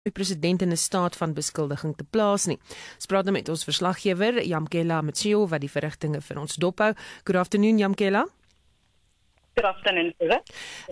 die president in 'n staat van beskuldiging te plaas nie. Ons praat nou met ons verslaggewer, Yamkela Mtshio, wat die verrigtinge vir ons dophou. Good afternoon, Yamkela. Good afternoon, sir.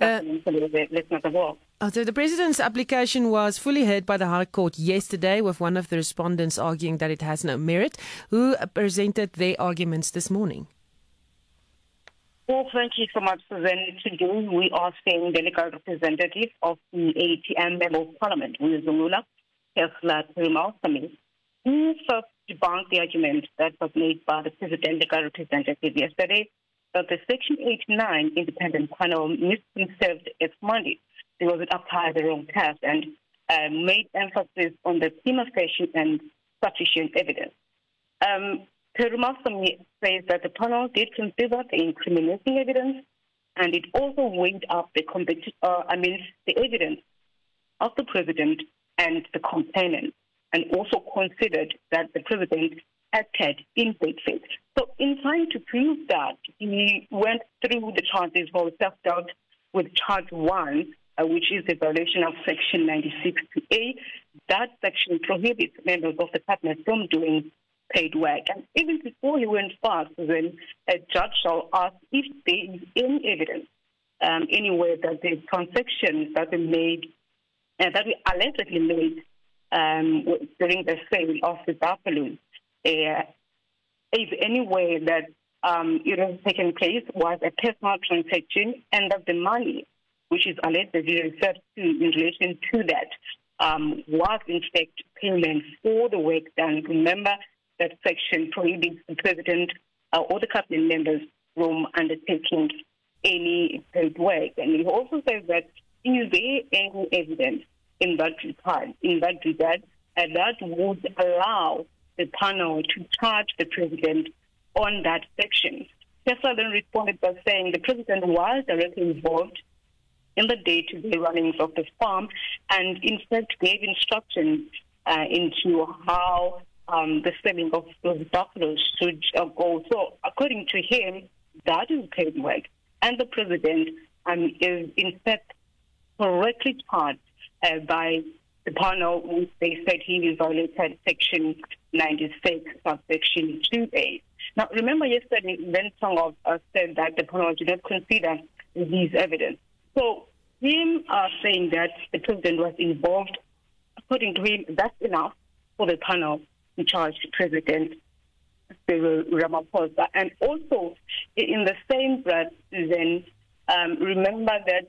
So the president's application was fully heard by the High Court yesterday, with one of the respondents arguing that it has no merit. Who presented their arguments this morning? Well, thank you so much, Susan. Today we are seeing the legal representative of the ATM Member of Parliament, Zulula, Tesla Trimalsami, who first debunked the argument that was made by the president legal representative yesterday that the Section 89 independent panel misconceived its mandate because it applied the wrong test and made emphasis on the prima facie and sufficient evidence. Perumalsami says that the panel did consider the incriminating evidence, and it also weighed up the evidence of the president and the complainant, and also considered that the president acted in good faith. So, in trying to prove that, he went through the charges for self-doubt with charge 1, which is the violation of Section 96A. That section prohibits members of the cabinet from doing paid work. And even before he went fast, then a judge shall ask if there is any evidence anywhere that the transactions that were made, that we allegedly made during the sale of the Buffalo, is any way that it has taken place was a personal transaction, and that the money, which is allegedly referred to in relation to that, was in fact payment for the work done. Remember, that section prohibits the president or the cabinet members from undertaking any paid work. And he also says that is there any evidence in that regard, that would allow the panel to charge the president on that section. Tesla then responded by saying the president was directly involved in the day-to-day runnings of the farm, and in fact gave instructions into how the selling of those buffaloes should go. So, according to him, that is paid work. And the president is, in fact, correctly charged by the panel, which they said he violated Section 96, subsection 2A. Now, remember yesterday, Ven Tong said that the panel did not consider these evidence. So, him saying that the president was involved, according to him, that's enough for the panel to charge the President Cyril Ramaphosa. And also, in the same breath, then remember that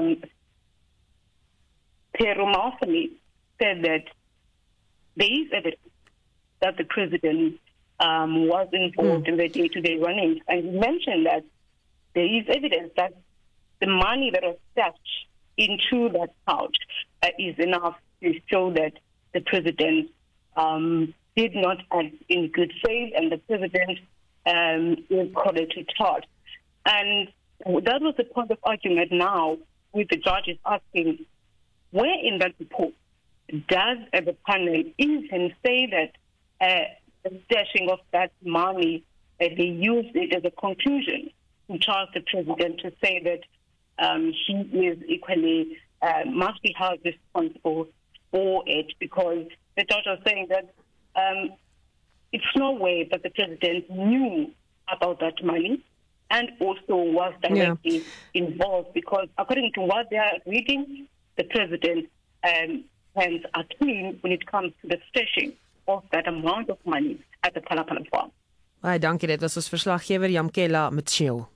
Perumalsami said that there is evidence that the President was involved in the day-to-day runnings. And he mentioned that there is evidence that the money that was stashed into that pouch is enough to show that the President did not act in good faith, and the president is correctly charged. And that was the point of argument now, with the judges asking, where in that report does the panel even say that the stashing of that money, they used it as a conclusion to charge the president to say that he is equally, must be held responsible for it, because the judge was saying that it's no way that the president knew about that money and also was directly involved, because according to what they are reading, the president hands are clean when it comes to the stashing of that amount of money at the Palapala farm. Baie dankie, dit was ons verslaggewer Yamkela Mtshio.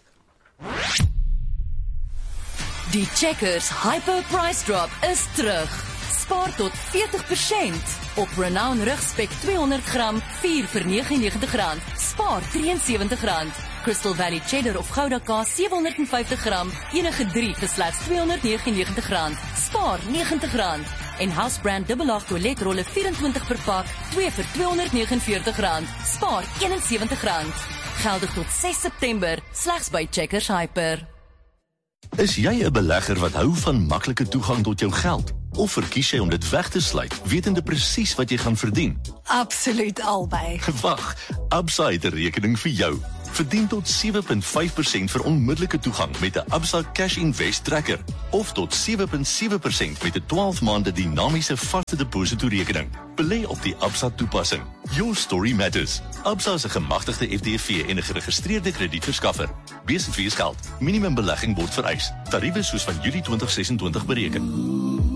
Die Checkers Hyper Price Drop is terug. Spaar tot 40% op Renown rugspek 200 gram, 4 vir R99. Spaar R73. Crystal Valley Cheddar of Gouda kaas 750 gram, enige 3 vir slegs R299. Spaar R90. En Housebrand dubbelaag toiletrolle 24 per pak, 2 vir R249. Spaar R71. Geldig tot 6 September, slegs by Checkers Hyper. Is jy 'n belegger wat hou van maklike toegang tot jou geld? Of verkies jy om dit weg te sluit, wetende presies wat jy gaan verdien? Absoluut albei. Wag, Absa het 'n rekening vir jou. Verdien tot 7.5% vir onmiddellike toegang met 'n Absa Cash Invest Tracker of tot 7.7% met 'n 12 maande dinamiese vaste depositorekening. Belê op die Absa toepassing. Your story matters. Absa is 'n gemagtigde FDV en 'n geregistreerde kredietverskaffer. Besighede vir geld. Minimum belegging word vereis. Tariewe soos van Julie 2026 bereken.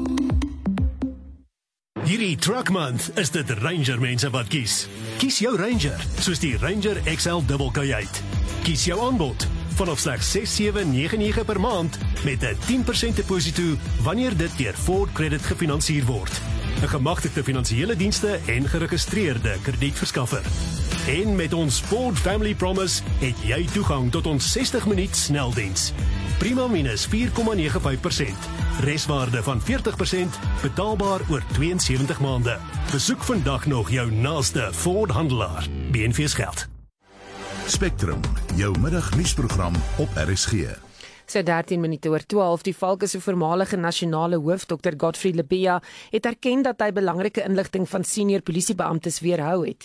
Hierdie Truck Month is dit Ranger mense wat kies. Kies jou Ranger, soos die Ranger XL Double Kajuit. Kies jou aanbod, vanaf slegs R6,799 per maand, met 'n 10% deposito, wanneer dit deur Ford Credit gefinansier word. 'n Gemagtigde finansiële dienste en geregistreerde kredietverskaffer. En met ons Ford Family Promise het jy toegang tot ons 60 minuut sneldiens. Prima minus 4,95%. Reswaarde van 40%, betaalbaar oor 72 maande. Besoek vandag nog jou naaste Ford handelaar. BNV's geld. Spectrum, jou middagnuusprogram op RSG. So 13 minute oor 12, die Valke se voormalige nasionale hoof, Dr. Godfrey Lebeya, het erken dat hy belangrike inligting van senior polisiebeamptes weerhou het.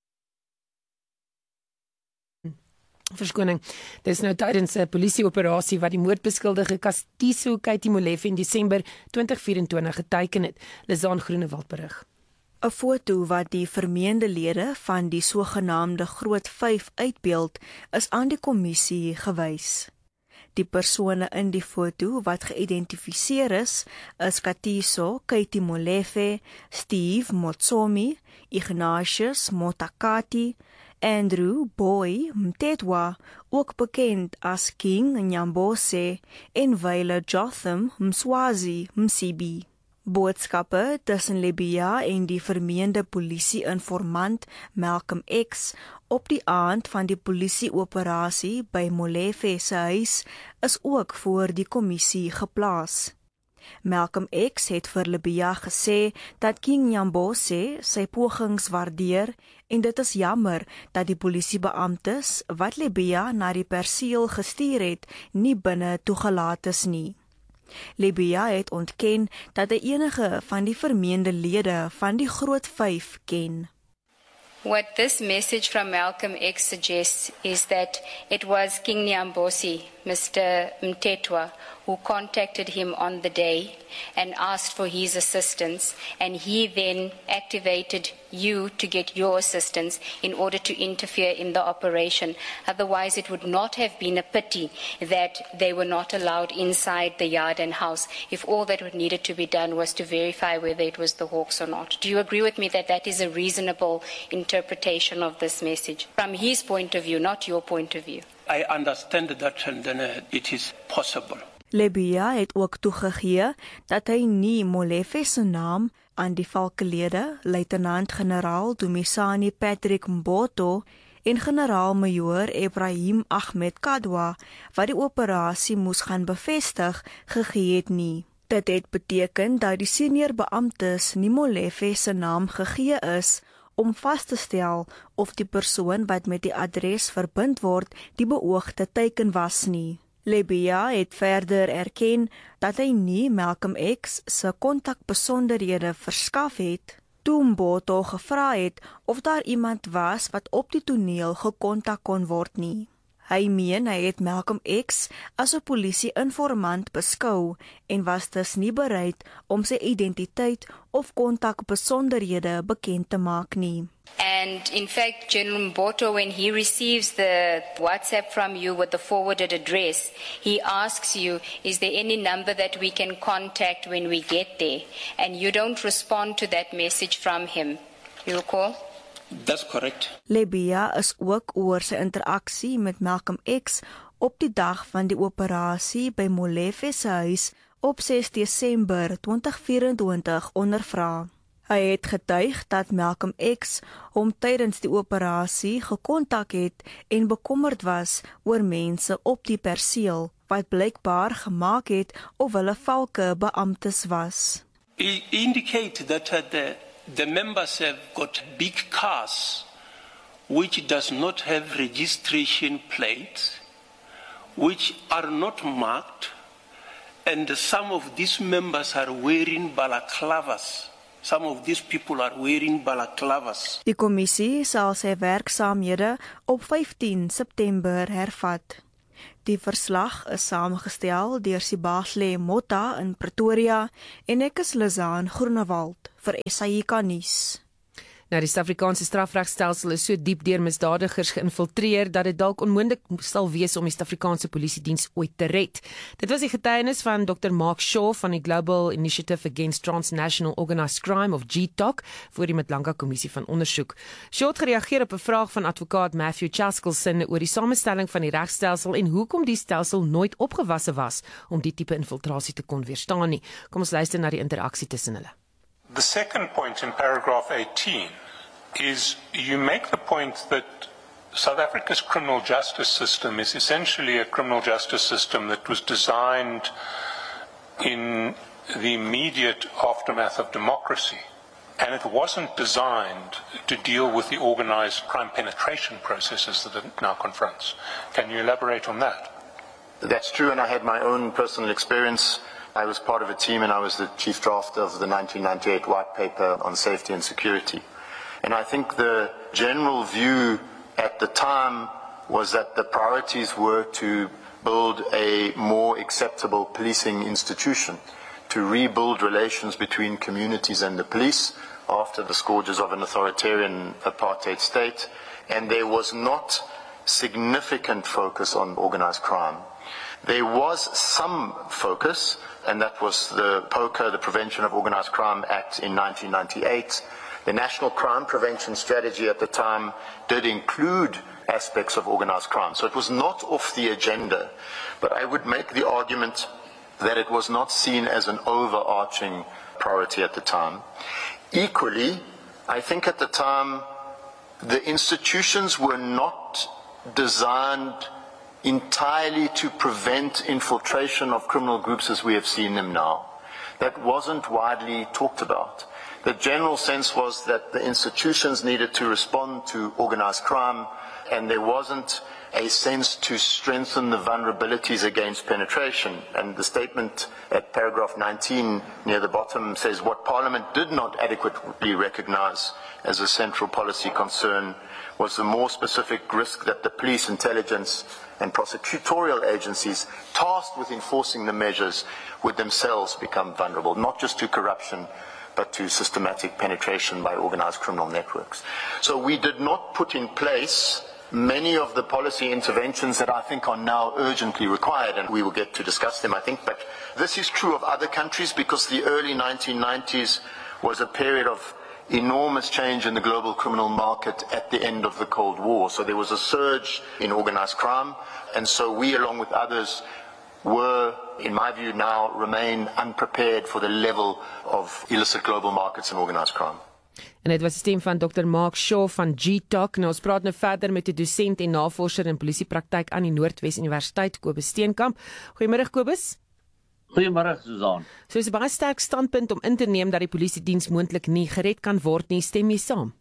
Verskoning. Dis nou tydens 'n polisieoperasie wat die moordbeskuldige Kastiso Katie Molefe in Desember 2024 geteken het. Lizaan Groenewald berig. 'n Foto wat die vermeende lede van die sogenaamde Groot 5 uitbeeld, is aan die kommissie gewys. Die persone in die foto wat geïdentifiseer is Kastiso Katie Molefe, Steve Motsomi, Ignatius Motakati, Andrew Boy Mtetwa, ook bekend as King Nyambose, en Wyle Jotham Mswazi Msibi. Boodskappe tussen Lebeya en die vermeende polisie-informant Malcolm X op die aand van die polisieoperasie by Molefe se huis is ook voor die kommissie geplaas. Malcolm X het vir Lebeya gesê dat King Nyambose sy pogings waardeer en dit is jammer dat die polisiebeamptes wat Lebeya na die perseel gestuur het, nie binne toegelaat is nie. Lebeya het ontken dat hy enige van die vermeende lede van die Groot 5 ken. What this message from Malcolm X suggests is that it was King Nyambose, Mr. Mtetwa, who contacted him on the day and asked for his assistance, and he then activated you to get your assistance in order to interfere in the operation. Otherwise, it would not have been a pity that they were not allowed inside the yard and house if all that would needed to be done was to verify whether it was the Hawks or not. Do you agree with me that that is a reasonable interpretation of this message from his point of view, not your point of view? I understand that and then it is possible. Lebeya het ook toegegee dat hy nie Molefe se naam aan die valkelede, luitenant-generaal Dumisani Patrick Mboto en generaal-majoor Ibrahim Ahmed Kadwa, wat die operasie moes gaan bevestig, gegee het nie. Dit het beteken dat die senior beamptes nie Molefe se naam gegee is om vas te stel of die persoon wat met die adres verbind word die beoogde teiken was nie. Lebeya het verder erken dat hy nie Malcolm X se kontakbesonderhede verskaf het toe Mboto gevra het of daar iemand was wat op die toneel gekontak kon word nie. Hy meen hy het Malcolm X as 'n polisie-informant beskou en was dus nie bereid om sy identiteit of kontakbesonderhede bekend te maak nie. And in fact, General Mboto, when he receives the WhatsApp from you with the forwarded address, he asks you, is there any number that we can contact when we get there? And you don't respond to that message from him. You recall? That's correct. Lebeya is ook oor sy interaksie met Malcolm X op die dag van die operasie by Molefe se huis op 6 Desember 2024 ondervra. Hy het getuig dat Malcolm X hom tydens die operasie gekontak het en bekommerd was oor mense op die perseel wat blykbaar gemaak het of hulle valke beamptes was. It indicates that the members have got big cars which does not have registration plates, which are not marked, and some of these members are wearing balaclavas Some of these people are wearing balaclavas. Die kommissie sal sy werksaamhede op 15 September hervat. Die verslag is saamgestel deur Sibahle Motta in Pretoria en ek is Lizaan Groenewald vir SAICA nuus. Nou, die Suid-Afrikaanse strafregstelsel is so diep deur misdadigers geïnfiltreer dat dit dalk onmoontlik sal wees om die Suid-Afrikaanse polisiediens ooit te red. Dit was die getuienis van Dr. Mark Shaw van die Global Initiative Against Transnational Organised Crime of GTOC voor die Mtlanga Kommissie van Ondersoek. Shaw het gereageer op 'n vraag van advokaat Matthew Chaskelson oor die samestelling van die regstelsel en hoekom die stelsel nooit opgewasse was om die tipe infiltrasie te kon weerstaan nie. Kom ons luister na die interaksie tussen hulle. The second point in paragraph 18 is you make the point that South Africa's criminal justice system is essentially a criminal justice system that was designed in the immediate aftermath of democracy. And it wasn't designed to deal with the organized crime penetration processes that it now confronts. Can you elaborate on that? That's true, and I had my own personal experience. I was part of a team and I was the chief drafter of the 1998 white paper on safety and security. And I think the general view at the time was that the priorities were to build a more acceptable policing institution, to rebuild relations between communities and the police after the scourges of an authoritarian apartheid state, and there was not significant focus on organized crime. There was some focus, and that was the POCA, the Prevention of Organized Crime Act in 1998. The National Crime Prevention Strategy at the time did include aspects of organized crime. So it was not off the agenda, but I would make the argument that it was not seen as an overarching priority at the time. Equally, I think at the time, the institutions were not designed entirely to prevent infiltration of criminal groups as we have seen them now. That wasn't widely talked about. The general sense was that the institutions needed to respond to organized crime, and there wasn't a sense to strengthen the vulnerabilities against penetration. And the statement at paragraph 19 near the bottom says what Parliament did not adequately recognize as a central policy concern was the more specific risk that the police, intelligence and prosecutorial agencies tasked with enforcing the measures would themselves become vulnerable, not just to corruption, but to systematic penetration by organized criminal networks. So we did not put in place many of the policy interventions that I think are now urgently required, and we will get to discuss them, I think. But this is true of other countries because the early 1990s was a period of enormous change in the global criminal market at the end of the Cold War. So there was a surge in organized crime, and so we, along with others, were, in my view now, remain unprepared for the level of illicit global markets and organized crime. En dit was die stem van Dr. Mark Shaw van GTOC. Nou, ons praat nou verder met 'n dosent en navorser in polisiepraktyk aan die Noordwes Universiteit, Kobus Steenkamp. Goeiemôre Kobus. Goeiemôre Susan. So is 'n baie sterk standpunt om in te neem dat die polisiediens moontlik nie gered kan word nie. Stem jy saam?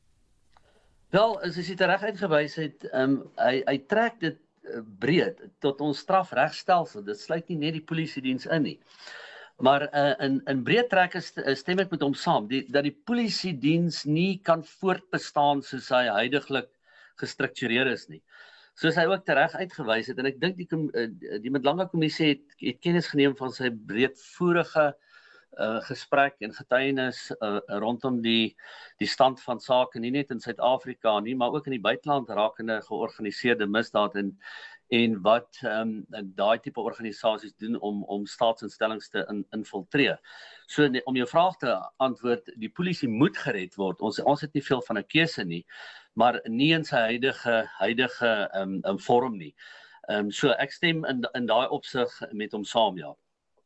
Wel, as jy dit reg uitgewys het, hy trek dit breed tot ons strafregstelsel. Dit sluit nie net die polisiediens in nie. Maar in breed trekke stem ek met hom saam dat die polisiediens nie kan voortbestaan soos hy huidiglik gestruktureer is nie. Soos hy ook tereg uitgewys het, en ek dink die Mtlanga Kommissie het kennis geneem van sy breedvoerige gesprek en getuienis rondom die stand van sake, nie net in Suid-Afrika nie, maar ook in die buiteland rakende georganiseerde misdaad en wat daai tipe organisasies doen om staatsinstellings te infiltreer. So om jou vraag te antwoord, die polisie moet gered word. Ons het nie veel van 'n keuse nie, maar nie in sy huidige vorm nie. So ek stem in daai opsig met hom saam, ja.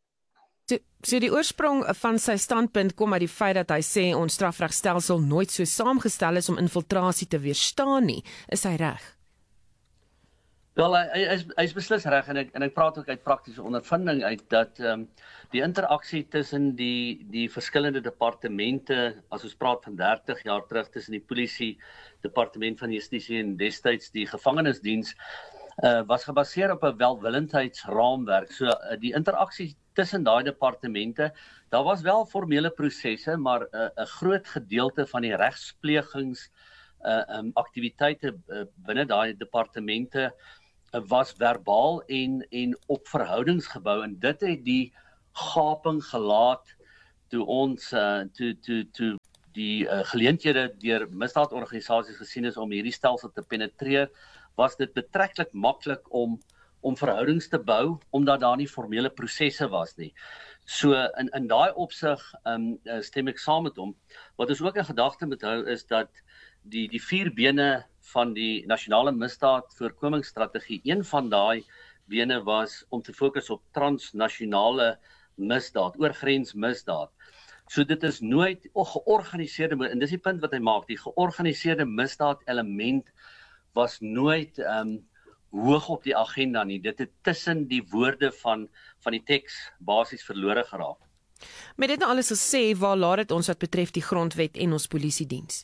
So die oorsprong van sy standpunt kom uit die feit dat hy sê ons strafregstelsel nooit so saamgestel is om infiltrasie te weerstaan nie. Is hy reg? Wel, hy is beslis reg en ek praat ook uit praktiese ondervinding uit dat die interaksie tussen die verskillende departemente, as ons praat van 30 jaar terug tussen die polisie, departement van justisie en destyds die gevangenisdiens, was gebaseer op 'n welwillendheidsraamwerk. So die interaksie tussen daai departemente. Daar was wel formele prosesse, maar 'n groot gedeelte van die regsplegings aktiwiteite binne daai departemente was verbaal en op verhoudings gebou, en dit het die gaping gelaat toe ons toe die geleenthede deur misdaadorganisasies gesien is om hierdie stelsel te penetreer, was dit betreklik maklik om verhoudings te bou, omdat daar nie formele prosesse was nie. So in daai opsig stem ek saam met hom. Wat ons ook in gedagte moet hou is dat die 4 bene van die nasionale misdaadvoorkomingsstrategie, een van daai bene was om te fokus op transnasionale misdaad, oorgrensmisdaad. So dit is nooit georganiseerde, en dis die punt wat hy maak, die georganiseerde misdaad element was nooit hoog op die agenda nie. Dit het tussen die woorde van die teks basies verlore geraak. Met dit nou alles gesê, waar laat dit ons wat betref die grondwet en ons polisiediens?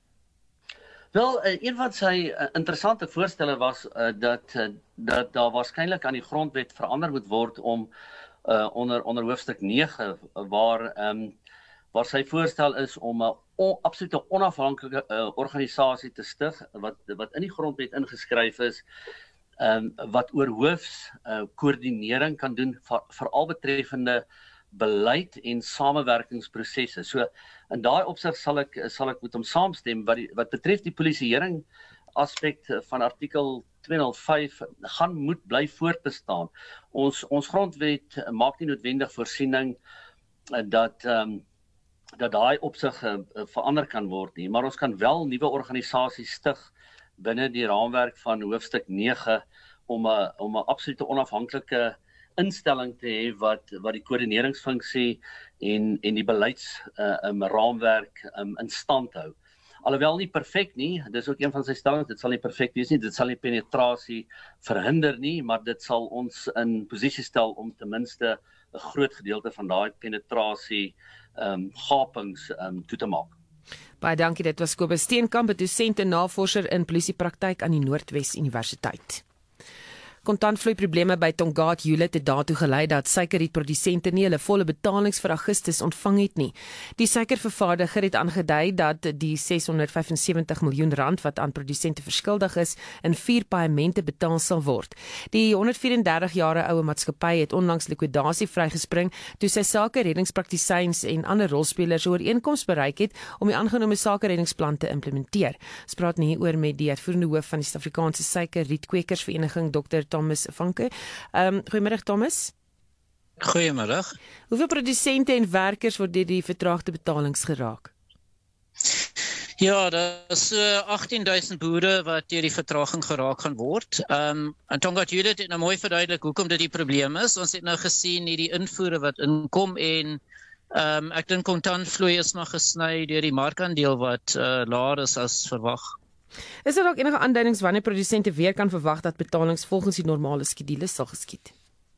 Wel, een van sy interessante voorstelle was dat daar waarskynlik aan die grondwet verander moet word om onder hoofstuk 9 waar sy voorstel is om 'n absolute onafhanklike organisasie te stig wat in die grondwet ingeskryf is, wat oorhoofs koördinering kan doen veral betreffende beleid en samewerkingsprosesse. So in daai opsig sal ek met hom saamstem wat betref die polisieering aspek van artikel 205 moet bly voortbestaan. Ons grondwet maak nie noodwendig voorsiening dat daai opsig verander kan word nie, maar ons kan wel nuwe organisasies stig binne die raamwerk van hoofstuk 9 om 'n absolute onafhanklike instelling te hê wat die koördineringsfunksie en die beleidsraamwerk in stand hou. Alhoewel nie perfek nie, dis ook een van sy stellings, dit sal nie perfek wees nie, dit sal nie penetrasie verhinder nie, maar dit sal ons in posisie stel om ten minste 'n groot gedeelte van daai penetrasie gapings toe te maak. Baie dankie, dit was Kobus Steenkamp, 'n dosent en navorser in polisiepraktyk aan die Noordwes Universiteit. Kontantvloeiprobleme by Tongaat Hewlett het daartoe gelei dat suikerrietprodusente nie hulle volle betalings vir Augustus ontvang het nie. Die suikervervaardiger het aangedui dat die 675 miljoen rand wat aan produsente verskuldig is, in 4 paemente betaal sal word. Die 134 jaar oue maatskappy het onlangs likwidasie vrygespring toe sy sakereddingspraktisyns en ander rolspelers 'n ooreenkoms bereik het om die aangenome sakereddingsplan te implementeer. Ons praat nie hieroor met die uitvoerende hoof van die Suid-Afrikaanse Suikerrietkwekersvereniging, Dr. Thomas Vanke. Goeiemiddag Thomas. Goeiemiddag. Hoeveel produsente en werkers word deur die vertraagde betalings geraak? Ja, daar is so 18,000 boere wat deur die vertraging geraak gaan word. En Tongaat Hewlett het nou mooi verduidelik hoekom dit die probleem is. Ons het nou gesien hierdie invoere wat inkom en ek dink kontantvloei is maar gesny deur die markandeel wat laer is as verwag. Is daar ook enige aanduidings wanneer produsente weer kan verwag dat betalings volgens die normale skedules sal geskied?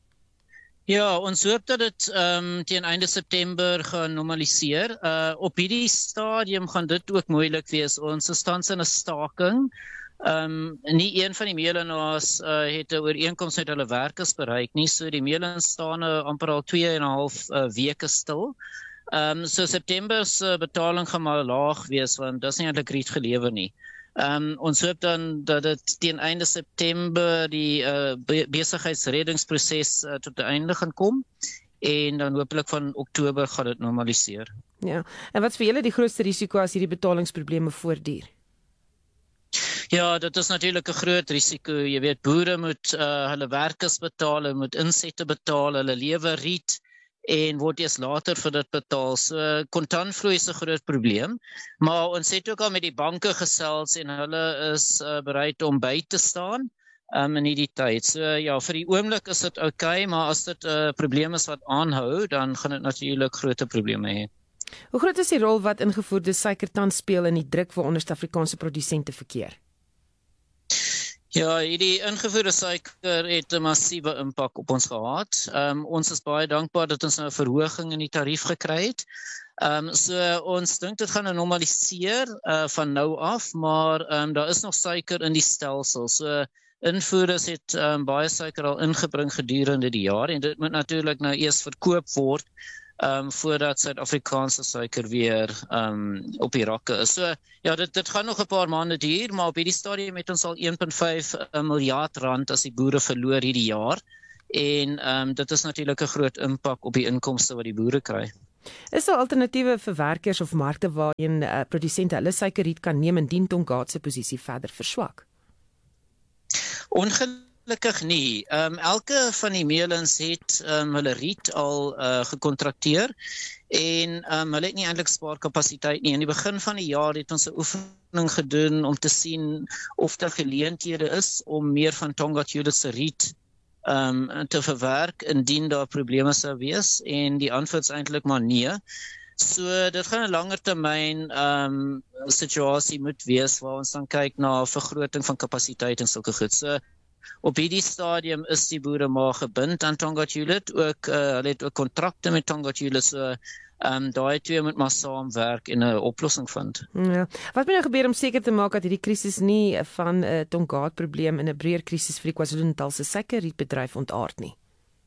Ja, ons hoop dat dit teen einde September gaan normaliseer. Op hierdie stadium gaan dit ook moeilik wees. Ons is tans in 'n staking. Nie een van die meelenaars het 'n ooreenkoms met hulle werkers bereik nie, so die meelens staan amper al 2,5 weke stil. So September se betaling gaan maar laag wees, want dit is nie eintlik riet gelewer nie. Ons hoop dan dat dit teen einde September die besigheidsreddingsproses tot 'n einde gaan kom en dan hopelik van Oktober gaan dit normaliseer. Ja, en wat is vir julle die grootste risiko as hierdie betalingsprobleme voortduur? Ja, dit is natuurlik 'n groot risiko. Jy weet, boere moet hulle werkers betaal, hulle moet insette betaal, hulle lewer riet en word eers later vir dit betaal. So kontantvloei is 'n groot probleem, maar ons het ook al met die banke gesels en hulle is bereid om by te staan in hierdie tyd. So ja, vir die oomblik is dit okay, maar as dit 'n probleem is wat aanhou, dan gaan dit natuurlik groot probleme hê. Hoe groot is die rol wat ingevoerde suiker tans speel in die druk waaronder Suid-Afrikaanse produsente verkeer? Ja, die ingevoerde suiker het 'n massiewe impak op ons gehad. Ons is baie dankbaar dat ons nou 'n verhoging in die tarief gekry het. So ons dink dit gaan normaliseer van nou af, maar daar is nog suiker in die stelsel. So invoerders het baie suiker al ingebring gedurende die jaar en dit moet natuurlik nou eers verkoop word voordat Suid-Afrikaanse suiker weer op die rakke is. So ja, dit gaan nog 'n paar maande duur, maar op hierdie stadium het ons al 1.5 miljard rand as die boere verloor hierdie jaar en dit is natuurlik 'n groot impak op die inkomste wat die boere kry. Is daar alternatiewe verwerkers of markte waarheen produsente hulle suikerriet kan neem indien Tongaat se posisie verder verswak? Ongelukkig nie. Elke van die meelens het hulle riet al gekontrakteer en hulle het nie eintlik spaarkapasiteit nie. In die begin van die jaar het ons 'n oefening gedoen om te sien of daar geleenthede is om meer van Tongaat Hulett se riet te verwerk indien daar probleme sou wees en die antwoord is eintlik maar nee. So dit gaan 'n langer termyn situasie moet wees waar ons dan kyk na vergroting van kapasiteit en sulke goed. So op hierdie stadium is die boere maar gebind aan Tongaat Hulett, hulle het ook kontrakte met Tongaat Hulett, so daai twee moet maar saamwerk en 'n oplossing vind. Ja. Wat moet nou gebeur om seker te maak dat hierdie krisis nie van 'n Tongaat probleem in 'n breër krisis vir die KwaZulu-Natal se suikerrietbedryf ontaard nie?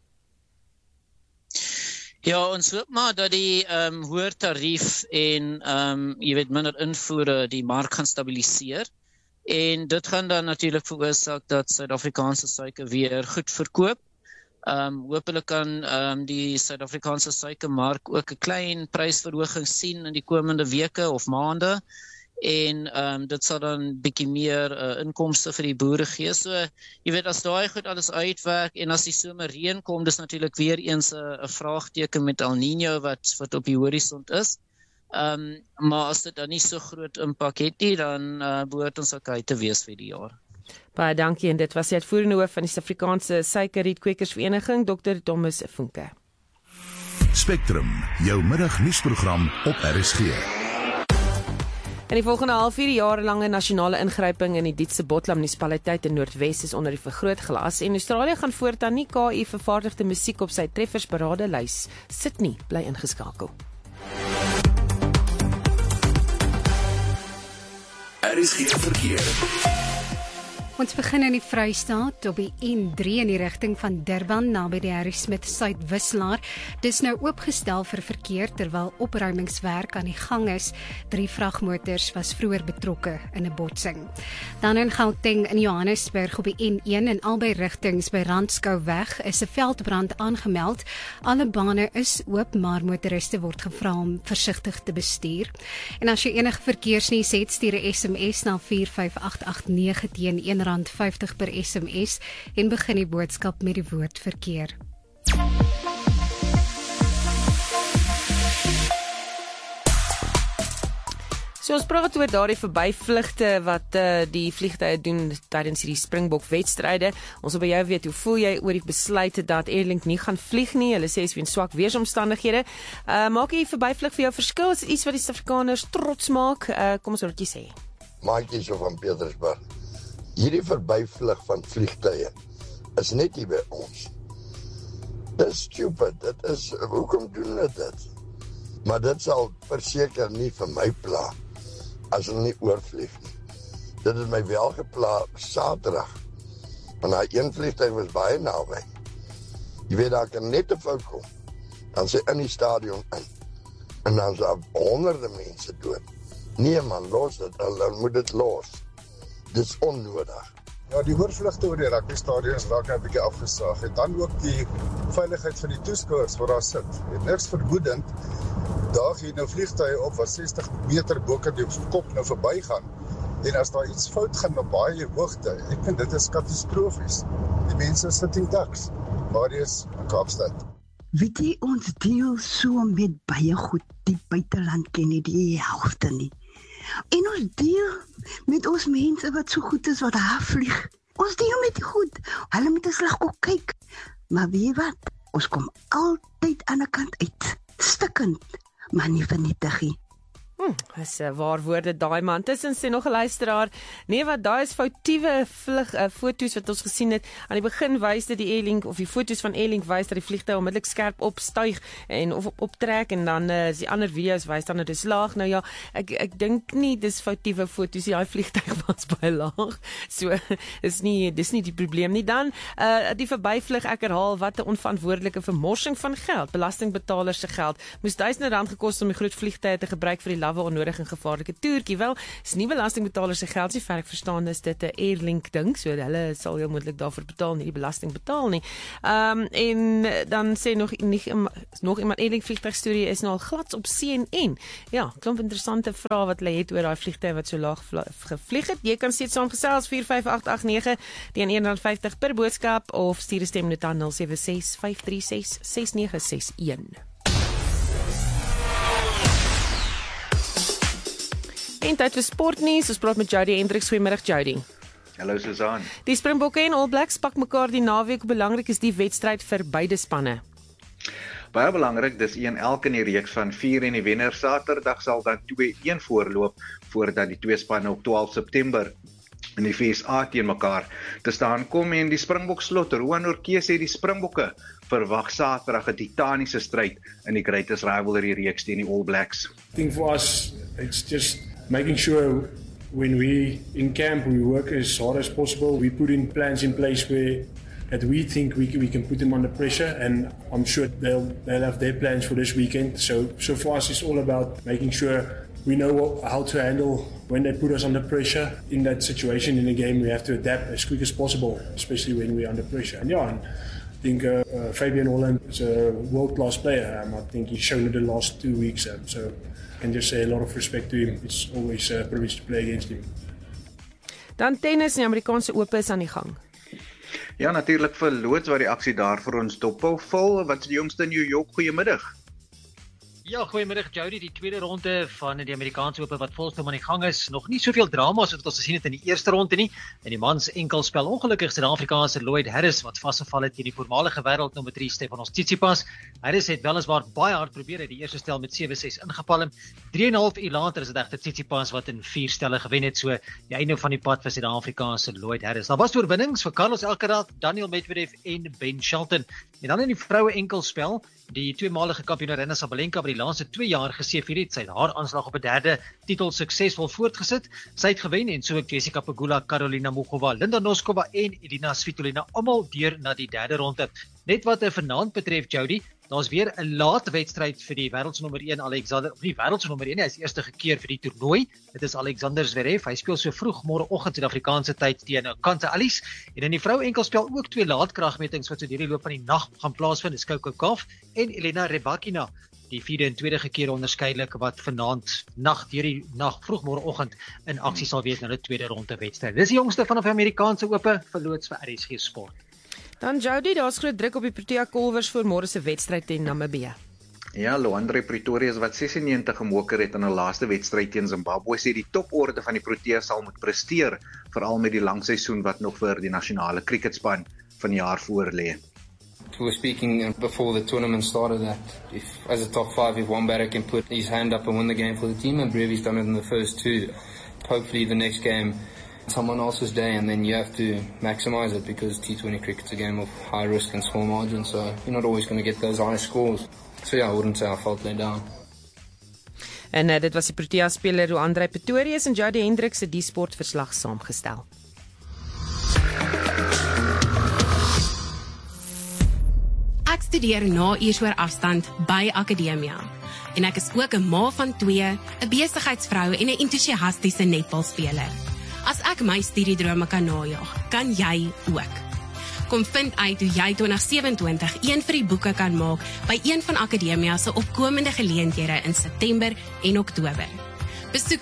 Ja, ons hoop maar dat die hoër tarief en jy weet minder invoere die mark gaan stabiliseer. En dit gaan dan natuurlik veroorsaak dat Suid-Afrikaanse suiker weer goed verkoop. Hoopelik kan die Suid-Afrikaanse suikermark ook 'n klein prysverhoging sien in die komende weke of maande. En dit sal dan bietjie meer inkomste vir die boere gee. So, jy weet, as daai goed alles uitwerk en as die somerreën kom, dis natuurlik weer eens 'n vraagteken met El Niño wat op die horison is. Maar as dit dan nie so groot impak het nie, dan behoort ons okay te wees vir die jaar. Baie dankie en dit was die uitvoerende hoof van die Suid-Afrikaanse Suikerrietkwekersvereniging, Dr. Thomas Funke. Spectrum, jou middagnuusprogram op RSG. In die volgende halfuur jarelange nasionale ingryping in die Dietse Botla munisipaliteit in Noordwes is onder die vergrootglas en Australië gaan voortaan nie KI vervaardigde musiek op sy treffersberadelys sit nie, bly ingeskakel. RSG verkeer. Ons begin in die Vrystaat op die N3 in die rigting van Durban naby die Harry Smith Suidwisselaar. Dis nou oopgestel vir verkeer terwyl opruimingswerk aan die gang is. 3 vragmotors was vroeër betrokke in 'n botsing. Dan in Gauteng in Johannesburg op die N1 in albei rigtings by Randskouweg is 'n veldbrand aangemeld. Alle bane is oop, maar motoriste word gevra om versigtig te bestuur. En as jy enige verkeersnuus het, stuur 'n SMS na 45889 teen R1.50 per SMS en begin die boodskap met die woord verkeer. So ons praat oor daardie verbyvlugte wat die vliegtye doen tydens hierdie Springbok-wedstryde. Ons wil by jou weet, hoe voel jy oor die besluit dat Airlink nie gaan vlieg nie? Hulle sê is weens swak weeromstandighede. Maak die verbyvlug vir jou verskil? Is iets wat die Suid-Afrikaners trots maak? Kom ons hoor wat jy sê. Maatjie so van Pietersburg. Hierdie verbyvlug van vliegtye is net hier by ons. Dit is stupid, dit is, hoekom doen dit? Maar dit sal verseker nie vir my pla, as hulle nie oorvlieg nie. Dit het my wel gepla Saterdag, want daai een vliegtuig was baie naby. Jy weet, daar kan net 'n fout kom, dan sê in die stadion in, en dan is daar honderde mense dood. Nee man, los dit, dan moet dit los. Dit is onnodig. Ja, die oorvlugte oor die rugbystadions raak nou 'n bietjie afgesaag. En dan ook die veiligheid van die toeskouers wat daar sit. En niks vermoedend, daag hier nou vliegtuie op wat 60 meter bo kan die kop nou verbygaan. En as daar iets fout gaan op baie hoogte, ek vind dit is katastrofies. Die mense sit in ducks. Maar dit is Kaapstad. Weet jy, ons deel so met baie goed die buiteland ken nie die helfte nie. En ons deel met ons mense wat so goed is wat daar vlieg. Ons deel met die goed. Hulle moet 'n slag ook kyk. Maar weet jy wat? Ons kom altyd aan 'n kant uit. Stikkend, maar nie vernietig nie. Dis 'n waar woorde daai man. Tussen sê nog 'n luisteraar, nee wat daai is foutiewe foto's wat ons gesien het. Aan die begin wys dit die Airlink of die foto's van Airlink wys dat die vliegtuig onmiddellik skerp opstyg en of optrek en dan is die ander video's wys dan dit is laag. Nou ja, ek dink nie dis foutiewe foto's. Daai vliegtuig was baie laag. So dis nie die probleem nie. Dan die verbyvlug, ek herhaal, wat 'n onverantwoordelike vermorsing van geld. Belastingbetalers se geld. Moes R1000 gekos om die groot vliegtuie te gebruik vir die lawwe onnodig en gevaarlike toertjie. Wel, is nie belastingbetalers se geld nie, ver ek verstaan is dit 'n Airlink ding, so hulle sal heel moontlik daarvoor betaal, nie die belasting betaal nie. En dan sê nog iemand, Airlink vliegtuig storie is nou al glad op CNN. Ja, klomp interessante vrae wat hulle het oor daai vliegtuig wat so laag gevlieg het. Jy kan steeds saamgesels 45889 teen R1.50 per boodskap of stuur 'n stemnota aan 076 536 6961. En tyd vir sportnuus. Ons praat met Jody Hendriks. Goeiemiddag Jody. Hallo Susan. Die Springbokke en All Blacks pak mekaar die naweek. Hoe belangrik is die wedstryd vir beide spanne? Baie belangrik, dis een elk in die reeks van 4 en die wenner Saterdag sal dan 2-1 voorloop voordat die twee spanne op 12 September in die FSA teen mekaar te staan kom en die Springbok slotter. Roan Orkee sê die Springbokke verwag Saterdag 'n titaniese stryd in die greatest rivalry reeks teen die All Blacks. I think for us it's just making sure when we in camp we work as hard as possible. We put in plans in place where that we think we can put them under pressure, and I'm sure they'll have their plans for this weekend. So for us it's all about making sure we know how to handle when they put us under pressure. In that situation in the game we have to adapt as quick as possible, especially when we're under pressure. And I think Fabian Holland is a world-class player. I think he's shown it the last 2 weeks. So I can just say a lot of respect to him. It's always a privilege to play against him. Dan tennis en die Amerikaanse Ope is aan die gang. Ja, natuurlik vir loods wat die aksie daar vir ons dophou. Vol, wat is die jongste in New York? Goeiemiddag. Ja, goeiemiddag Jody, die tweede ronde van die Amerikaanse Ope wat volstom aan die gang is. Nog nie soveel drama soos wat ons gesien het in die eerste ronde nie. En die mans enkelspel ongelukkig Suid-Afrikaanse Lloyd Harris wat vasgeval het teen die voormalige wêreldnommer 3 Stefanos Tsitsipas. Harris het weliswaar baie hard probeer het die eerste stel met 7-6 ingepalm. 3,5 uur later is dit egter Tsitsipas wat in 4 stelle gewen het, so die einde van die pad vir Suid-Afrikaanse Lloyd Harris. Daar was oorwinnings vir Carlos Alcaraz, Daniel Medvedev en Ben Shelton. En dan in die vroue enkelspel, die tweemalige kampioen Aryna Sabalenka wat die laaste 2 jaar geseëvier het, sy het haar aanslag op 'n derde titel suksesvol voortgesit. Sy het gewen en so ook Jessica Pegula, Karolina Muchova, Linda Noskova en Elina Svitolina almal deur na die derde ronde. Net wat vanaand betref Jody, daar's weer 'n laat wedstryd vir die wêreldsnommer 1 Alexander, of nie wêreldsnommer 1 nie, hy is eerste keer vir die toernooi. Dit is Alexander Zverev. Hy speel so vroeg môreoggend Suid-Afrikaanse tyd teen Kanta Alice. En in die vroue enkelspel ook 2 laatkragmetings wat so deur die loop van die nag gaan plaasvind. Dis Coco Gauff en Elena Rybakina. Die 4de en 2de keer onderskeidelik wat vanaand deur die nag vroeg môreoggend in aksie sal wees na die tweede ronde wedstryd. Dis die jongste van die Amerikaanse Ope verloots vir RSG Sport. Dan Jody, daar's groot druk op die Protea Kolwers vir môre se wedstryd teen Namibië. Ja, Luandre Pretorius wat 96 gemoker het in 'n laaste wedstryd teen Zimbabwe sê die toporde van die Protea sal moet presteer, veral met die lang seisoen wat nog vir die nasionale cricketspan van die jaar voorlê. We were speaking before the tournament started that if, as a top 5, if one batter can put his hand up and win the game for the team, and Brevi's done it in the first 2, hopefully the next game someone else's day, and then you have to maximize it because T20 cricket's a game of high risk and small margin, so you're not always going to get those high scores. So yeah, I wouldn't say I felt let down. En dit was die Protea speler Luandre Pretorius en Jody Hendriks het die sportverslag saamgestel. Ek studeer na uursoor afstand by Akademia. En ek is ook 'n ma van 2, 'n besigheidsvrou en 'n entoesiastiese netbalspeler. As ek my studiedrome kan najag, kan jy ook. Kom vind uit hoe jy 2027 een vir die boeke kan maak by een van Akademia se opkomende geleenthede in September en Oktober. Besoek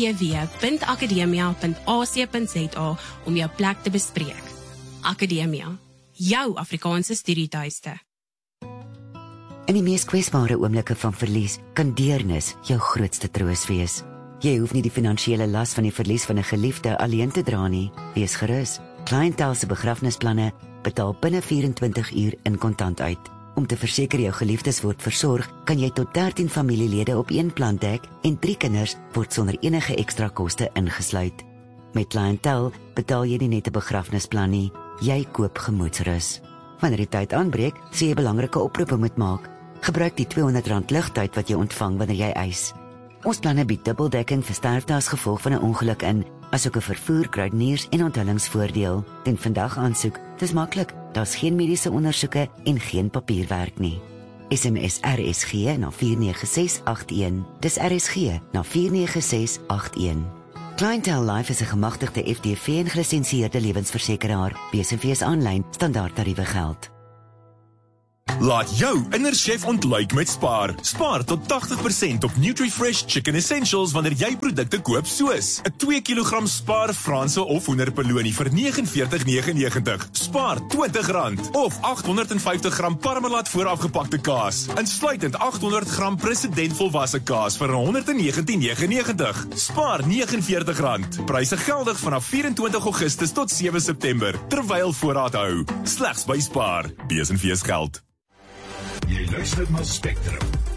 www.akademia.ac.za om jou plek te bespreek. Akademia, jou Afrikaanse studietuiste. In die mees kwesbare oomblikke van verlies kan deernis jou grootste troos wees. Jy hoef nie die finansiële las van die verlies van 'n geliefde alleen te dra nie. Wees gerus. Clientele se begrafnisplanne betaal binne 24 uur in kontant uit. Om te verseker jou geliefdes word versorg, kan jy tot 13 familielede op een plan dek en 3 kinders word sonder enige ekstra koste ingesluit. Met Clientele betaal jy nie net 'n begrafnisplan nie, jy koop gemoedsrus. Wanneer die tyd aanbreek, sê jy belangrike oproepe moet maak. Gebruik die R200 ligtyd wat jy ontvang wanneer jy eis. Ons planne bied dubbeldekking vir sterfte as gevolg van 'n ongeluk in, asook 'n vervoer, kruideniers en onthullingsvoordeel. Ten vandag aansoek, dis maklik, daar's geen mediese ondersoeke en geen papierwerk nie. SMS RSG na 49681. Dis RSG na 49681. Clientele Life is 'n gemagtigde FDV en gelisensieerde lewensversekeraar. BSV's aanlyn standaardtariewe geld. Laat jou innerchef ontluik met Spar. Spaar tot 80% op NutriFresh Chicken Essentials wanneer jy produkte koop soos 'n 2 kg Spar Franse of hoenderpelonie vir R49,99. Spaar R20 of 850 gram Parmalat voorafgepakte kaas, insluitend 800 gram President volwasse kaas vir R119,99. Spaar R49. Pryse geldig vanaf 24 Augustus tot 7 September, terwyl voorraad hou. Slegs by Spar. BSV's geld. Jy luister na Spectrum.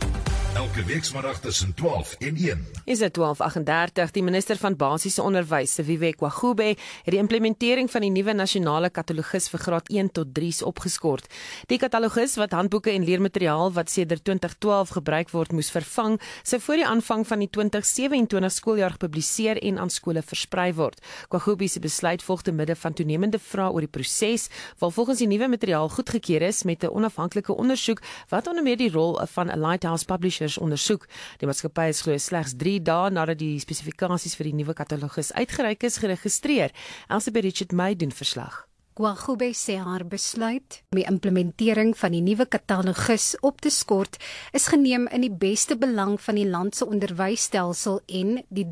Elke weekmiddag tussen 12 en 1. Is dit 12:38, die minister van basiese onderwys, Vivek Wagube, het die implementering van die nuwe nasionale katalogus vir graad 1 tot 3's opgeskort. Die katalogus wat handboeke en leermateriaal wat sedert 2012 gebruik word moes vervang, sou voor die aanvang van die 2027 skooljaar gepubliseer en aan skole versprei word. Wagube se besluit volg te midde van toenemende vrae oor die proses, waar volgens die nuwe materiaal goedgekeur is met 'n onafhanklike ondersoek wat onder meer die rol van 'n Lighthouse Publishers ondersoek. Die maatskappy is glo slegs 3 dae nadat die spesifikasies vir die nuwe katalogus uitgereik is geregistreer. Elsabeth Richard May doen verslag. Wagube sê haar besluit om die implementering van die nuwe katalogus op te skort is geneem in die beste belang van die land se onderwysstelsel en die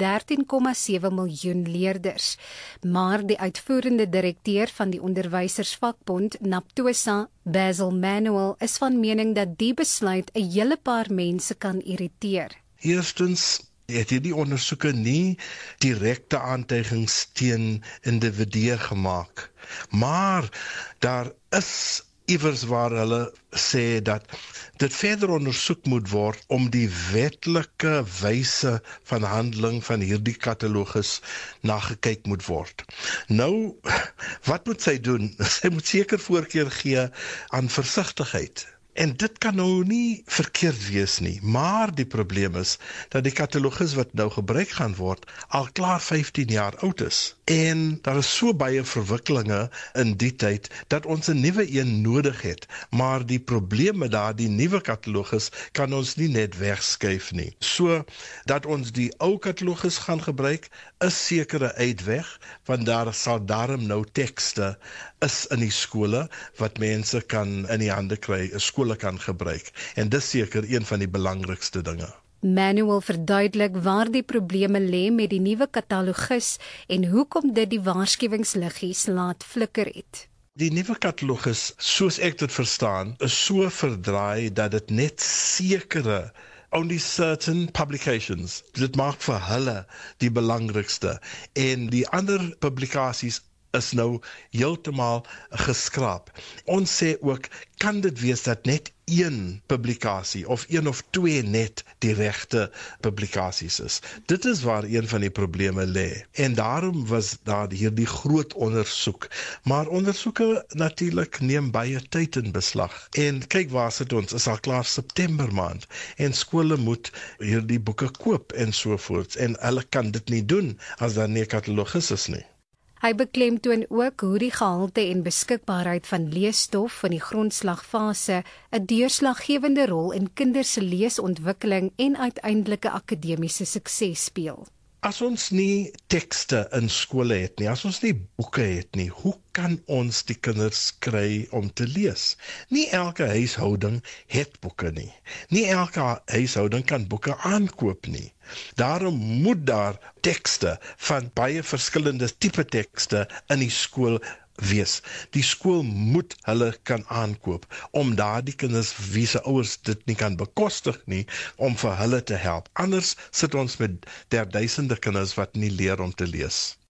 13,7 miljoen leerders. Maar die uitvoerende direkteur van die onderwysersvakbond, NAPTOSA, Basil Manuel, is van mening dat die besluit 'n hele paar mense kan irriteer. Eerstens het hierdie ondersoeke nie direkte aantuigings teen individue gemaak, maar daar is iewers waar hulle sê dat dit verder ondersoek moet word om die wetlike wyse van handeling van hierdie katalogus nagekyk moet word. Nou, wat moet sy doen? Sy moet seker voorkeur gee aan versigtigheid. En dit kan nou nie verkeerd wees nie, maar die probleem is dat die katalogus wat nou gebruik gaan word al klaar 15 jaar oud is. En daar is so baie verwikkelinge in die tyd dat ons 'n nuwe een nodig het, maar die probleem met daardie nuwe katalogus kan ons nie net wegskuif nie. So dat ons die ou katalogus gaan gebruik is sekere uitweg, want daar sal daarom nou tekste is in die skole wat mense kan in die hande kry, skole kan gebruik. En dis seker een van die belangrikste dinge. Manuel verduidelik waar die probleme lê met die nuwe katalogus en hoekom dit die waarskuwingsliggies laat flikker het. Die nuwe katalogus, soos ek dit verstaan, is so verdraai dat dit net sekere only certain publications, dit maak vir hulle die belangrikste en die ander publikasies is nou heeltemal geskraap. Ons sê ook, kan dit wees dat net een publikasie of een of twee net die regte publikasies is. Dit is waar een van die probleme lê. En daarom was daar hierdie groot ondersoek. Maar ondersoeke natuurlik neem baie tyd in beslag. En kyk waar sit ons, is al klaar September maand. En skole moet hierdie boeke koop en sovoorts. En hulle kan dit nie doen as daar nie 'n katalogus is nie. Hy beklemtoon ook hoe die gehalte en beskikbaarheid van leesstof in die grondslagfase 'n deurslaggewende rol in kinders se leesontwikkeling en uiteindelike akademiese sukses speel. As ons nie tekste in skole het nie, as ons nie boeke het nie, hoe kan ons die kinders kry om te lees? Nie elke huishouding het boeke nie. Nie elke huishouding kan boeke aankoop nie. Daarom moet daar tekste van baie verskillende tipe tekste in die skool wees. Die skool moet hulle kan aankoop om daardie kinders wie se ouers dit nie kan bekostig nie, om vir hulle te help. Anders sit ons met duisende kinders wat nie leer om te lees.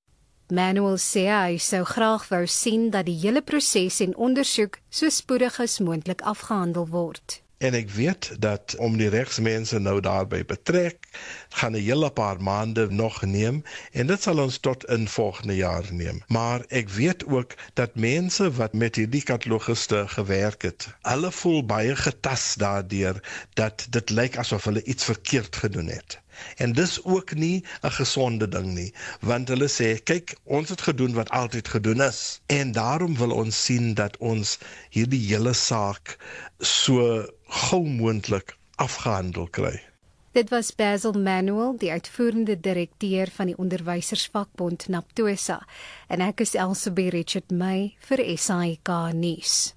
Manuel sê hy sou graag wou sien dat die hele proses en ondersoek so spoedig as moontlik afgehandel word. En ek weet dat om die regsmense nou daarbij betrek, gaan 'n hele paar maande nog neem en dit sal ons tot in volgende jaar neem. Maar ek weet ook dat mense wat met hierdie katalogiste gewerk het, hulle voel baie getas daardeur dat dit lyk asof hulle iets verkeerd gedoen het. En dis ook nie 'n gesonde ding nie, want hulle sê, kyk, ons het gedoen wat altyd gedoen is. En daarom wil ons sien dat ons hierdie hele saak so gou moontlik afgehandel kry. Dit was Basil Manuel, die uitvoerende direkteur van die onderwysersvakbond NAPTOSA, en ek is Elsabie Richard May vir SAK nuus.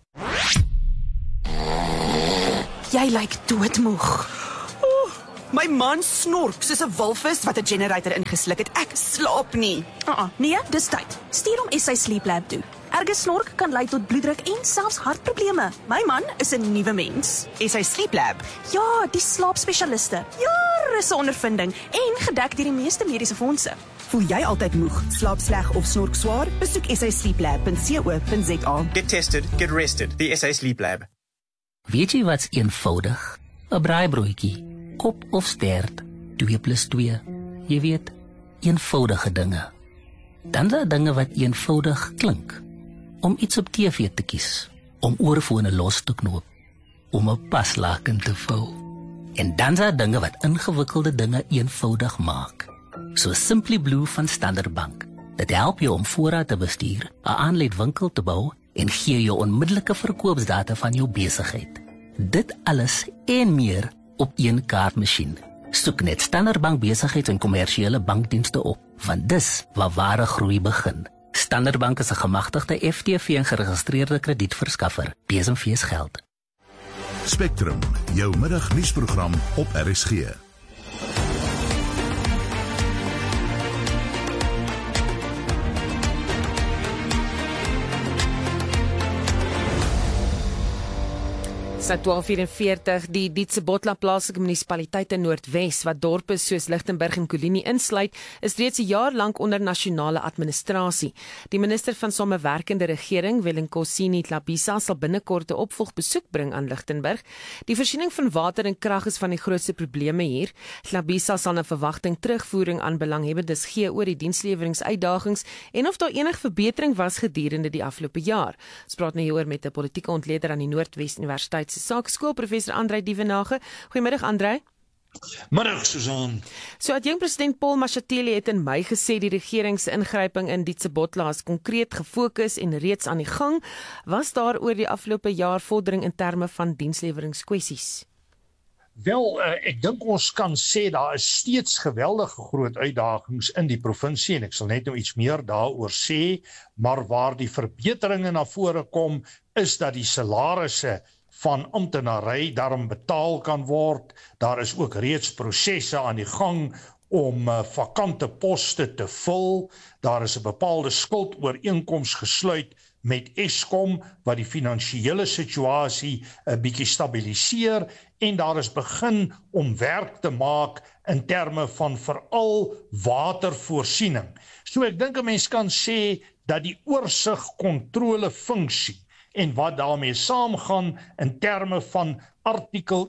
Jy lyk doodmoeg. My man snork soos 'n walvis wat 'n generator ingesluk het. Ek slaap nie. Nee, dis tyd. Stuur hom SA Sleep Lab toe. Erge snork kan lei tot bloeddruk en selfs hartprobleme. My man is 'n nuwe mens. SA Sleep Lab. Ja, die slaapspesialiste. Jare se ondervinding en gedek deur die meeste mediese fondse. Voel jy altyd moeg, slaap sleg of snork swaar? Besoek sasleeplab.co.za. Get tested, get rested. The SA Sleep Lab. Weet jy wat's eenvoudig? 'n braaibroodjie. Kop of stert, 2 + 2. Jy weet, eenvoudige dinge. Dan daar dinge wat eenvoudig klink. Om iets op TV te kies, om oorfone los te knoop, om 'n paslaken te vou. En dan daar dinge wat ingewikkelde dinge eenvoudig maak. So Simply Blue van Standard Bank. Dit help jou om voorraad te bestuur, 'n aanlydwinkel te bou en gee jou onmiddellike verkoopsdata van jou besigheid. Dit alles en meer op een kaartmasjien. Soek net Standard Bank besigheids- en kommersiële bankdienste op, want dis waar ware groei begin. Standard Bank is 'n gemagtigde FTV en geregistreerde kredietverskaffer. BSMV's geld. Spectrum, jou middagnuusprogram op RSG. Sy 12:44 die Dietsebotla plaaslike munisipaliteit in Noordwes wat dorpe soos Lichtenburg en Kolini insluit, is reeds 'n jaar lank onder nasionale administrasie. Die minister van Samewerkende Regering, Welenkosini Tlabisa, sal binnekort 'n opvolgbesoek bring aan Lichtenburg. Die voorsiening van water en krag is van die grootste probleme hier. Tlabisa sal 'n verwagting terugvoering aan belanghebbendes gee oor die diensleweringsuitdagings en of daar enige verbetering was gedurende die afgelope jaar. Ons praat nou hieroor met 'n politieke ontleder aan die Noordwes Universiteit Sakeskool, professor Andrei Dievenage. Goeiemiddag Andrei. Middag Susan. So adjunkt president Paul Mashatile het in Mei gesê die regering se ingryping in Dietsebotla is konkreet gefokus en reeds aan die gang. Was daar oor die afgelope jaar vordering in terme van diensleweringkwessies? Wel, ek dink ons kan sê daar is steeds geweldige groot uitdagings in die provinsie en ek sal net nou iets meer daaroor sê, maar waar die verbeteringe na vore kom is dat die salarisse van amptenary daarom betaal kan word. Daar is ook reeds prosesse aan die gang om vakante poste te vul. Daar is 'n bepaalde skuldooreenkoms gesluit met Eskom wat die finansiële situasie 'n bietjie stabiliseer en daar is begin om werk te maak in terme van veral watervoorsiening. So ek dink 'n mens kan sê dat die oorsig kontrole funksie en wat daarmee saamgaan in terme van artikel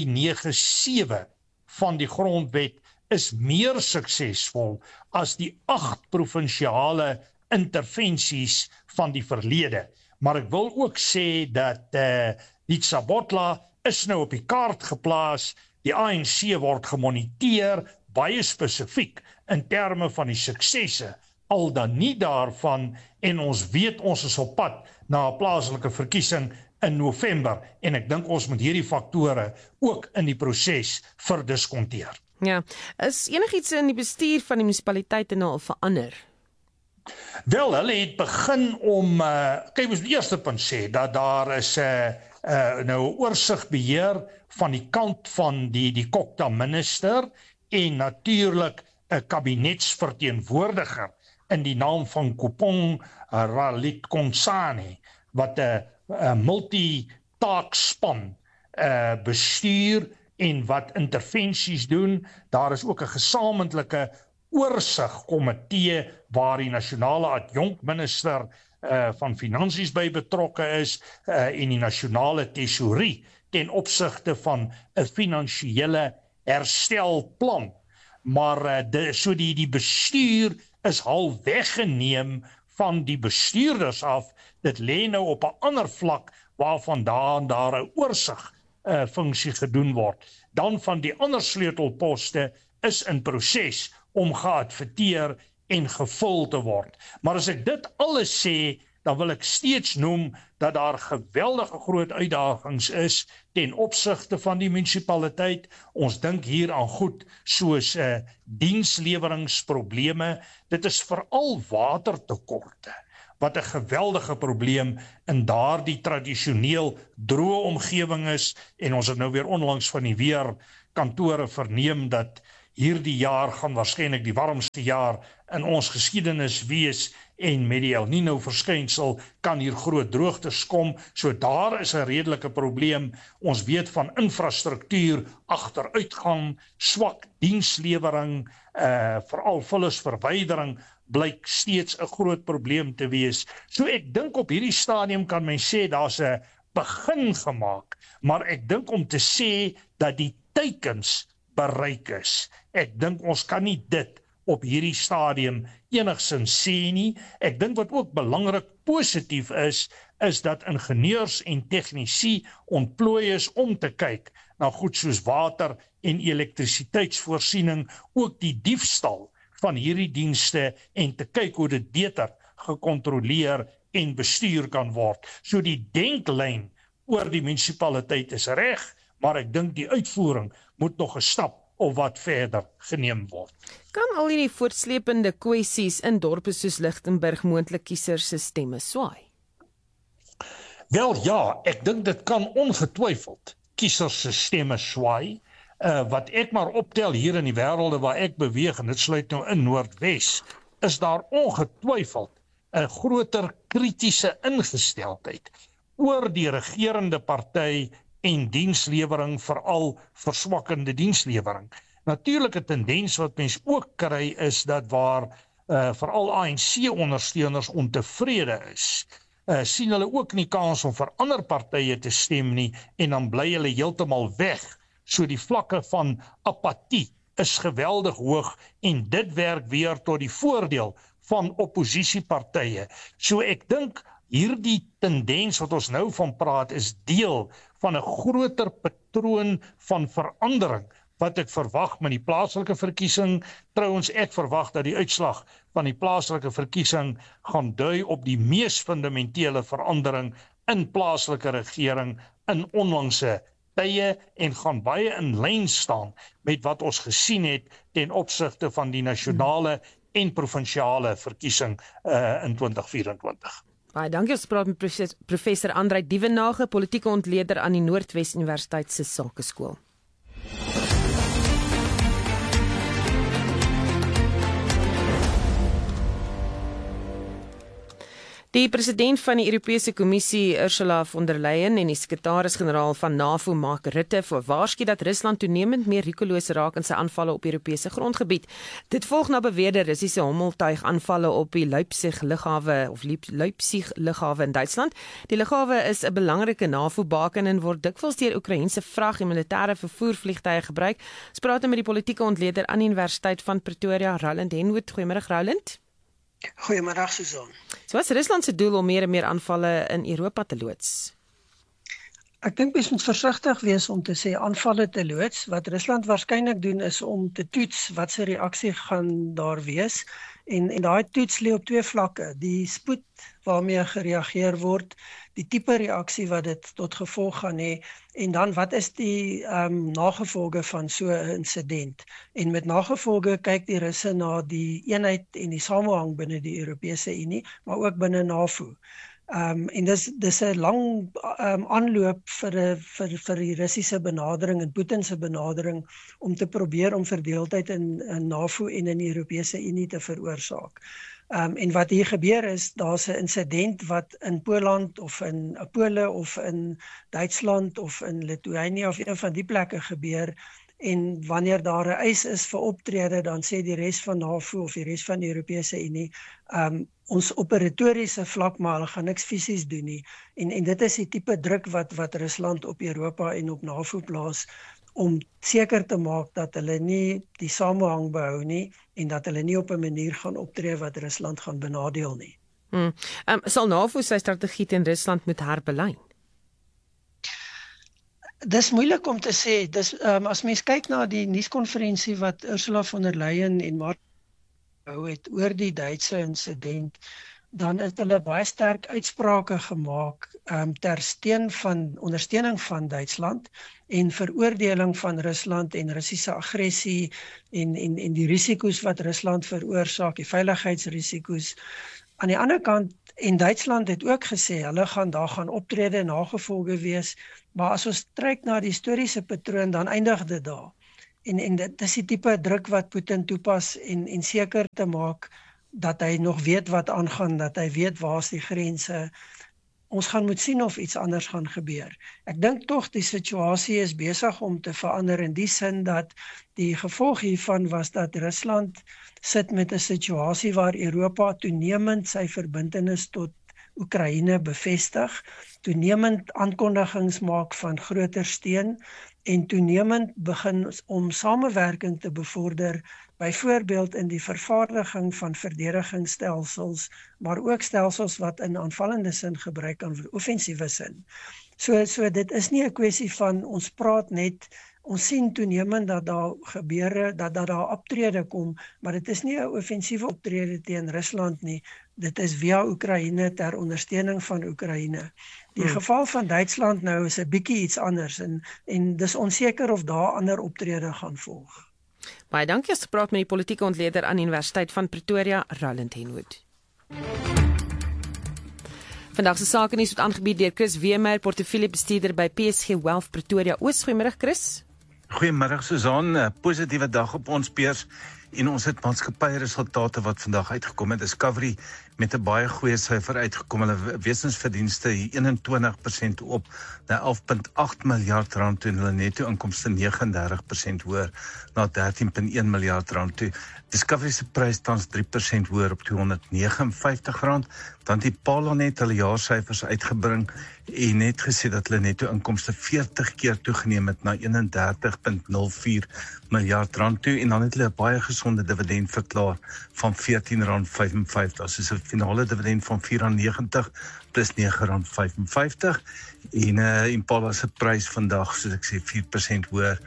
1397 van die grondwet is meer suksesvol as die 8 provinsiale intervensies van die verlede. Maar ek wil ook sê dat Dietsebotla is nou op die kaart geplaas, die ANC word gemoniteer, baie spesifiek in terme van die suksesse, al dan nie daarvan, en ons weet ons is op pad na 'n plaaslike verkiesing in November, en ek dink ons moet hierdie faktore ook in die proses verdiskonteer. Ja, is enigiets in die bestuur van die munisipaliteite nou al verander? Wel, hulle het begin om, kyk ons die eerste punt sê, dat daar is nou oorsigbeheer van die kant van die Kokta minister, en natuurlik 'n kabinetsverteenwoordiger in die naam van Kupong Ralitkonsane, wat 'n multitaakspan bestuur en wat intervensies doen. Daar is ook 'n gesamentlike oorsigkomitee waar die nasionale adjunkminister van finansies by betrokke is en die nasionale tesourie ten opsigte van 'n finansiële herstelplan. Maar so die bestuur is al weggeneem van die bestuurders af. Dit lê nou op 'n ander vlak waarvan daar 'n oorsig funksie gedoen word. Dan van die ander sleutelposte is in proses om geadverteer en gevul te word. Maar as ek dit alles sê, dan wil ek steeds noem dat daar geweldige groot uitdagings is ten opsigte van die munisipaliteit. Ons dink hier aan goed soos diensleweringsprobleme. Dit is veral watertekorte wat 'n geweldige probleem in daardie tradisioneel droë omgewing is, en ons het nou weer onlangs van die weerkantore verneem dat hierdie jaar gaan waarskynlik die warmste jaar in ons geskiedenis wees, en met die El Nino verskynsel kan hier groot droogtes kom, so daar is 'n redelike probleem. Ons weet van infrastruktuur agteruitgang, swak dienslewering, veral vullisverwydering blyk steeds 'n groot probleem te wees. So ek dink op hierdie stadium kan men sê daar's 'n begin gemaak, maar ek dink om te sê dat die teikens bereik is. Ek dink ons kan nie dit op hierdie stadium enigsins sê nie. Ek dink wat ook belangrik positief is dat ingenieurs en tegnisi ontplooi is om te kyk na goed soos water en elektrisiteitsvoorsiening, ook die diefstal van hierdie dienste, en te kyk hoe dit beter gekontroleer en bestuur kan word. So die denklyn oor die munisipaliteit is reg, maar ek dink die uitvoering moet nog 'n stap of wat verder geneem word. Kan al hierdie voortsleepende kwessies in dorpe soos Lichtenburg moontlik kiesers se stemme swaai? Wel ja, ek dink dit kan ongetwyfeld kiesers se stemme swaai. Wat ek maar optel hier in die wêrelde waar ek beweeg, en dit sluit nou in Noordwes, is daar ongetwyfeld 'n groter kritiese ingesteldheid oor die regerende party en dienslewering, veral verswakkende dienslewering. Natuurlik 'n tendens wat mens ook kry is dat waar veral ANC-ondersteuners ontevrede is, sien hulle ook nie kans om vir ander partye te stem nie, en dan bly hulle heeltemal weg. So die vlakke van apatie is geweldig hoog, en dit werk weer tot die voordeel van oppositiepartye. So ek dink hierdie tendens wat ons nou van praat is deel van 'n groter patroon van verandering wat ek verwag met die plaaslike verkiesing. Trouwens, ek verwag dat die uitslag van die plaaslike verkiesing gaan dui op die mees fundamentele verandering in plaaslike regering in onlangse tye, en gaan baie in lyn staan met wat ons gesien het ten opsigte van die nasionale en provinsiale verkiesing in 2024. Baie dankie. Ons praat met professor Andrei Dievenage, politieke ontleder aan die Noordwes Universiteit se Sakeskool. Die president van die Europese Kommissie, Ursula von der Leyen, en die sekretaris-generaal van NAVO, Mark Rutte, waarsku dat Rusland toenemend meer rikeloos raak in sy aanvalle op Europese grondgebied. Dit volg na beweerde Russiese hommeltuig-aanvalle op die Leipzig lughawe in Duitsland. Die lughawe is 'n belangrike NAVO-baken en word dikwels deur Oekraïense vrag- en militêre vervoervliegtuie gebruik. Ons praat met die politieke ontleder aan die Universiteit van Pretoria, Roland Henwood. Goeiemôre, Roland. Goeiemiddag, Susan. So wat is Rusland se doel om meer en meer aanvalle in Europa te loods? Ek dink mens moet versigtig wees om te sê aanvalle te loods. Wat Rusland waarskynlik doen is om te toets wat se reaksie gaan daar wees. En daai toets lê op twee vlakke. Die spoed waarmee gereageer word, die tipe reaksie wat dit tot gevolg gaan hê, en dan wat is die nagevolge van so 'n insident. En met nagevolge kyk die Russe na die eenheid en die samehang binne die Europese Unie, maar ook binne NAVO. En dis 'n lang aanloop vir die Russiese benadering en Putin se benadering om te probeer om verdeeldheid in NAVO en in die Europese Unie te veroorsaak. En wat hier gebeur is, daar's 'n insident wat in Poland of in Pole of in Duitsland of in Lithuania of een van die plekke gebeur, en wanneer daar 'n eis is vir optrede, dan sê die res van NAVO of die res van die Europese Unie, ons op 'n retoriese vlak, maar hulle gaan niks fisies doen nie. En dit is die tipe druk wat Rusland op Europa en op NAVO plaas, om seker te maak dat hulle nie die samehang behou nie, en dat hulle nie op 'n manier gaan optree wat Rusland gaan benadeel nie. Sal NAVO sy strategie teen Rusland moet herbelyn? Dis moeilik om te sê. As mens kyk na die nuuskonferensie wat Ursula von der Leyen en Mark hou het oor die Duitse insident, dan het hulle baie sterk uitsprake gemaak ter ondersteuning van Duitsland en veroordeling van Rusland en Russiese aggressie en die risiko's wat Rusland veroorsaak, die veiligheidsrisiko's. Aan die ander kant, en Duitsland het ook gesê, hulle daar gaan optrede nagevolge wees, maar as ons kyk na die historiese patroon, dan eindig dit daar. En dit is die tipe druk wat Putin toepas en seker te maak dat hy nog weet wat aangaan, dat hy weet waar is die grense. Ons gaan moet sien of iets anders gaan gebeur. Ek dink tog die situasie is besig om te verander in die sin dat die gevolg hiervan was dat Rusland sit met 'n situasie waar Europa toenemend sy verbintenis tot Oekraïne bevestig, toenemend aankondigings maak van groter steun en toenemend begin om samewerking te bevorder, byvoorbeeld in die vervaardiging van verdedigingsstelsels, maar ook stelsels wat in aanvallende sin gebruik kan vir offensiewe sin. So dit is nie 'n kwessie van ons praat net, ons sien toenemend dat daar gebeure, dat daar optrede kom, maar dit is nie 'n offensiewe optrede teen Rusland nie. Dit is via Oekraïne ter ondersteuning van Oekraïne. Die geval van Duitsland nou is 'n bietjie iets anders en dis onseker of daar ander optrede gaan volg. Baie dankie, ons praat met die politieke ontleder aan die Universiteit van Pretoria, Roland Henwood. Vandag se sake nuus word aangebied deur Chris Weemeyer, portefeuljebestuurder by PSG Wealth Pretoria. Goeiemiddag Chris. Goeiemiddag Susan, 'n positiewe dag op ons beurs en ons het maatskappyresultate wat vandag uitgekom het. Discovery met 'n baie goeie syfer uitgekom. Hulle wesensverdienste 21% op na 11.8 miljard rand toe en hulle netto inkomste 39% hoër na 13.1 miljard rand toe. Discovery se prys tans 3% hoër op R259. Dan die Palanet hulle jaarsyfers uitgebring en net gesê dat hulle netto inkomste 40 keer toegeneem het na 31.04 miljard rand toe en dan het hulle 'n baie gesonde dividend verklaar van R14.55. Dit is 'n finale dividend van R4.90 plus R9.55 en Impala se prys vandag, soos ek sê, 4% hoër,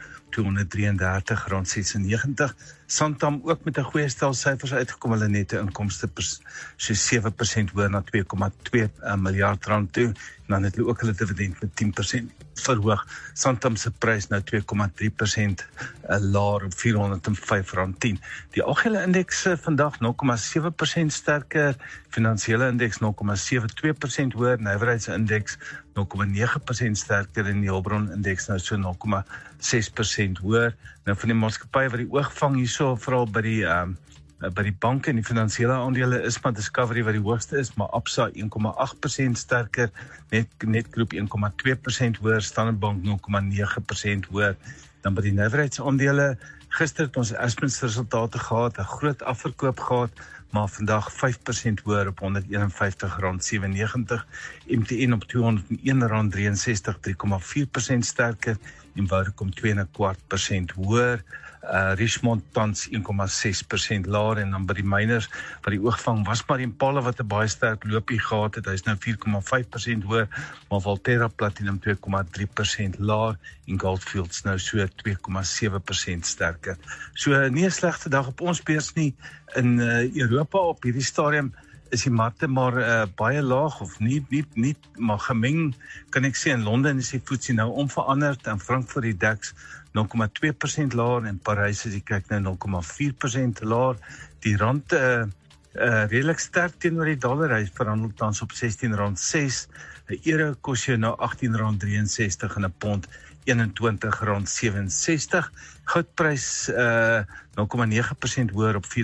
R233.96. Santam ook met 'n goeie stel syfers uitgekom, hulle netto inkomste so 7% hoër na 2.2 miljard rand toe. En dan het hulle ook hulle dividend met 10% verhoog. Santam se prys nou 2.3% laer op R405.10. Die algehele indeks vandag 0.7% sterker, finansiële indeks 0.72% hoër, nywerheidsindeks 0.9% sterker en die hulpbron indeks nou so 0.6% hoër. Nou van die maatskappye wat die oog vang hierso veral by die banke en die finansiële aandele is maar Discovery wat die hoogste is, maar Absa 1.8% sterker, Netgroup 1.2% hoër, Standard Bank 0.9% hoër. Dan by die nywerheidsaandele, gister het ons Aspen's resultate gehad, 'n groot afverkoop gehad, maar vandag 5% hoër op R151.97, MTN op R201.63, 3.4% sterker, en Vodacom 2.25% hoër, Richmond tans 1.6% laer en dan by die miners wat die oogvang was maar Impala wat 'n baie sterk loopie gehad het, hy is nou 4.5% hoër, maar Valterra Platinum 2.3% laer en Goldfields nou so 2.7% sterker. So nie 'n slegte dag op ons beurs nie. In Europa op hierdie stadium is die markte maar baie laag of nie maar gemeng, kan ek sê. In Londen is die FTSE nou onveranderd en Frankfurt die DAX 0.2% laer en Parys as jy kyk nou 0.4% laer. Die rand redelik sterk teenoor die dollar, hy verhandel tans op R16.06. 'n euro kos jou nou R18.63 en 'n pond R21.67. Goudprys 0,9% hoër op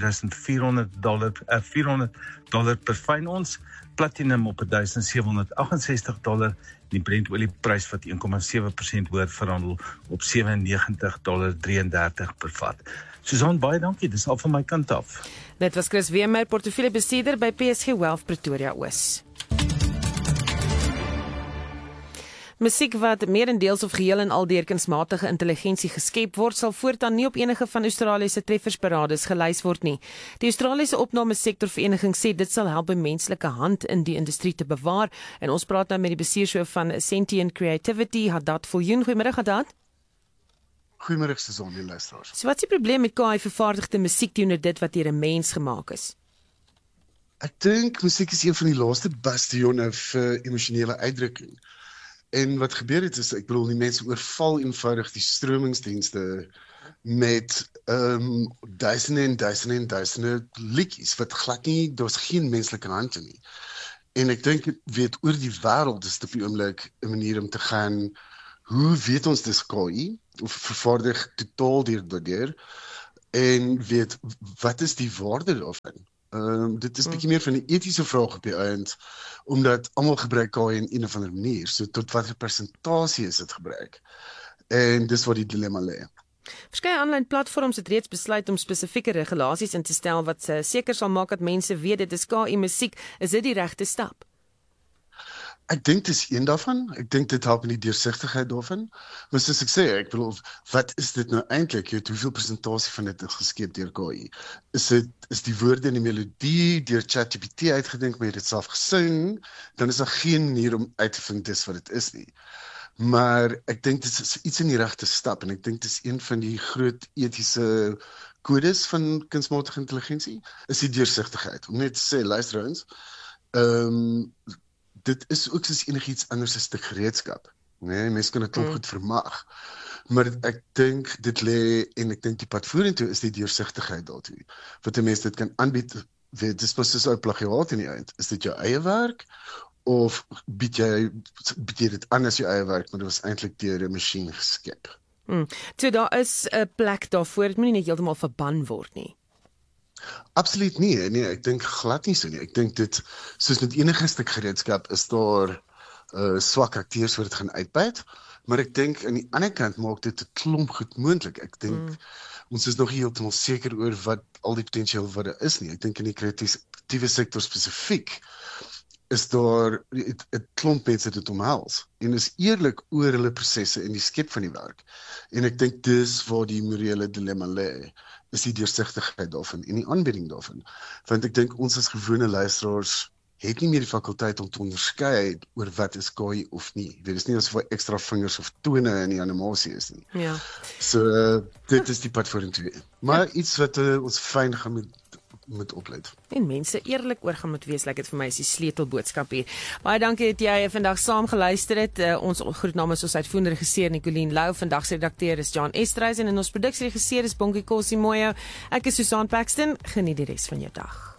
$400 per fyn ons. Platinum op $1,768. Die Brent-olieprys wat 1,7% hoër verhandel op $97.33 per vat. Susan, baie dankie. Dis al van my kant af. Dit was Chris Wemer, portefeuljebestuurder by PSG Wealth Pretoria Oos. Musiek wat meerendeels of geheel en al deur kunsmatige intelligensie geskep word, sal voortaan nie op enige van Australië se treffersparades gelys word nie. Die Australiese opnamesektorvereniging sê dit sal help by menslike hand in die industrie te bewaar. En ons praat nou met die bestuurshoof van Sentient Creativity, Haddad Viljoen. Goeiemôre, Haddad. Goeiemôre, Susan, die luisteraars. So wat is die probleem met KI-vervaardigde musiek teenoor dit wat deur 'n mens gemaak is? Ek dink musiek is een van die laaste bastionne vir emosionele uitdrukking. En wat gebeur het is, ek bedoel, die mense oorval eenvoudig die stromingsdienste met duisende en liedjies wat glad nie, daar's geen menslike hand in nie. En ek dink, weet, oor die wêreld is dit op die oomblik 'n manier om te gaan, hoe weet ons dis KI, of vervaardig totaal deur, en weet, wat is die waarde daarvan? Dit is bietjie meer van 'n etiese vraag op die eind, omdat almal gebruik KI in een of ander manier, so tot watter persentasie is dit gebruik? En dis waar die dilemma lê. Verskeie aanlyn platforms het reeds besluit om spesifieke regulasies in te stel wat seker sal maak dat mense weet dit is KI musiek. Is dit die regte stap? Ek dink dit is een daarvan. Ek dink dit help in die deursigtigheid daarvan. Maar soos ek sê, ek bedoel, wat is dit nou eintlik? Hoeveel persentasie van dit is geskep deur KI? Is die woorde en die melodie deur ChatGPT uitgedink, maar jy het dit self gesing, dan is daar geen manier om uit te vind dis wat dit is nie. Maar ek dink dit is iets in die regte stap, en ek dink dit is een van die groot etiese kodes van kunsmatige intelligensie, is die deursigtigheid. Om net te sê, luister ons, dit is ook soos enigiets anders 'n stuk gereedskap. Nee, mense kan dit klop goed vermag. Maar ek dink dit lê, en ek dink die pad vorentoe is die deursigtigheid daartoe. Wat 'n mens dit kan aanbied, weet, dis pas soos 'n plagiaat in die eind. Is dit jou eie werk of bied jy dit aan as jou eie werk, maar dit was eintlik deur 'n masjien geskep? So daar is 'n plek daarvoor, dit moenie net heeltemal verban word nie. Absoluut nie, nee, ek dink glad nie so nie. Ek dink dit, soos met enige stuk gereedskap, is daar swak akteurs wat dit gaan uitbuit, maar ek dink aan die ander kant maak dit 'n klomp goed moontlik. Ek dink ons is nog nie heeltemal seker oor wat al die potensiaal wat daar is nie. Ek dink in die kreatiewe sektor spesifiek is daar 'n klomp mense dit omhels en is eerlik oor hulle prosesse in die skep van die werk. En ek dink dis waar die morele dilemma lê, is die deursigtigheid daarvan en die aanbieding daarvan. Want ek dink ons as gewone luisteraars het nie meer die fakulteit om te onderskei oor wat is KI of nie. Dit is nie asof ekstra vingers of tone in die animasie is nie. Ja. So dit is die pad vorentoe. Maar iets wat ons fyn gaan moet oplet. En mense eerlik oor gaan moet wees, dit vir my is die sleutelboodskap hier. Baie dankie dat jy vandag saam geluister het. Ons groet namens ons uitvoerende regisseur Nicoline Lou, vandag se redakteur is Jan Estreisen en ons produksieregisseur is Bongie Kosimoyo. Ek is Susan Paxton. Geniet die res van jou dag.